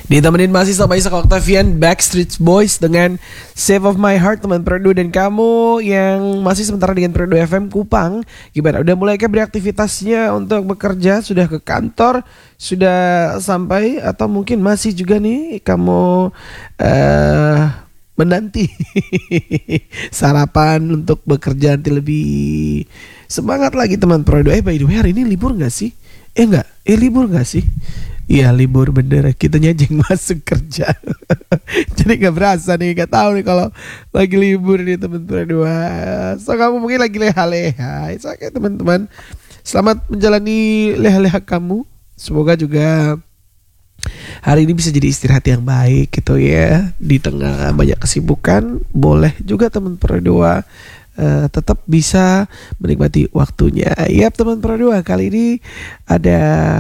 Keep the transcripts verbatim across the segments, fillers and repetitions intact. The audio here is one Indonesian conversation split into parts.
Ditemenin masih sama Isaac Octavian, Backstreet Boys dengan Save of My Heart, teman Perdu. Dan kamu yang masih sementara dengan Perdu F M Kupang, gimana? Udah mulai ke beraktivitasnya untuk bekerja? Sudah ke kantor? Sudah sampai? Atau mungkin masih juga nih kamu uh, menanti sarapan untuk bekerja nanti lebih semangat lagi teman Perdu. Eh by the way, hari ini libur gak sih? Eh enggak, eh libur gak sih? Iya libur bener, kita nyajeng masuk kerja. Jadi gak berasa nih, gak tahu nih kalau lagi libur nih teman-teman dua. So kamu mungkin lagi leha-leha. It's okay teman-teman. Selamat menjalani leha-leha kamu. Semoga juga hari ini bisa jadi istirahat yang baik gitu ya. Di tengah banyak kesibukan, boleh juga teman dua uh, tetap bisa menikmati waktunya. Yap teman dua, kali ini ada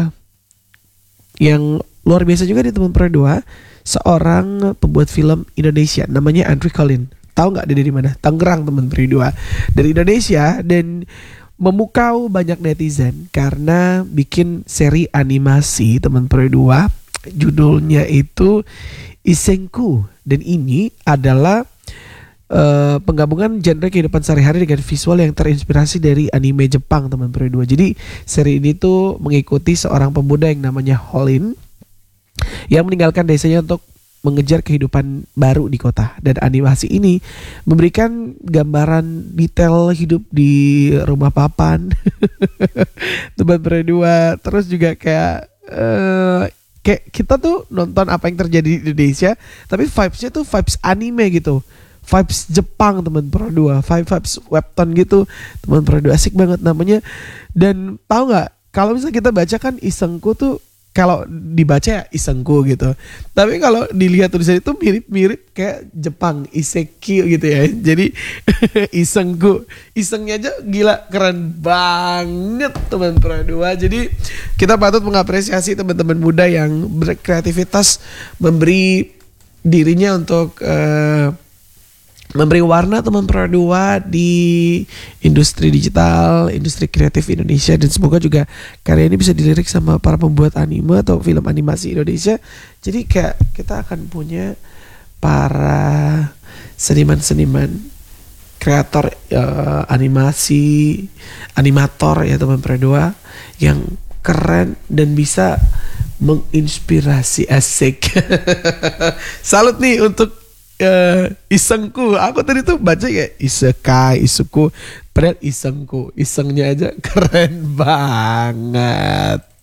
yang luar biasa juga di teman dua, seorang pembuat film Indonesia namanya Andrew Collin. Tahu nggak dia dari mana? Tangerang teman dua, dari Indonesia, dan memukau banyak netizen karena bikin seri animasi teman dua. Judulnya itu Isengku, dan ini adalah Uh, penggabungan genre kehidupan sehari-hari dengan visual yang terinspirasi dari anime Jepang teman dua. Jadi seri ini tuh mengikuti seorang pemuda yang namanya Holin yang meninggalkan desanya untuk mengejar kehidupan baru di kota. Dan animasi ini memberikan gambaran detail hidup di rumah papan teman dua. Terus juga kayak uh, kayak kita tuh nonton apa yang terjadi di Indonesia, tapi vibes-nya tuh vibes anime gitu. Vibes Jepang teman dua, vibes webtoon gitu teman dua, asik banget namanya. Dan tahu nggak, kalau misalnya kita baca kan Isengku tuh, kalau dibaca ya Isengku gitu, tapi kalau dilihat tulisan itu mirip-mirip kayak Jepang, Iseki gitu ya. Jadi Isengku, Isengnya aja gila keren banget teman dua. Jadi kita patut mengapresiasi teman-teman muda yang berkreativitas, memberi dirinya untuk uh, memberi warna teman dua di industri digital, industri kreatif Indonesia. Dan semoga juga karya ini bisa dilirik sama para pembuat anime atau film animasi Indonesia. Jadi kayak kita akan punya para seniman-seniman, kreator uh, animasi, animator ya teman dua, yang keren dan bisa menginspirasi, asik. Salut nih untuk Uh, Isengku. Aku tadi tuh baca kayak Isekai, Isuku, padahal Isengku. Isengnya aja keren banget.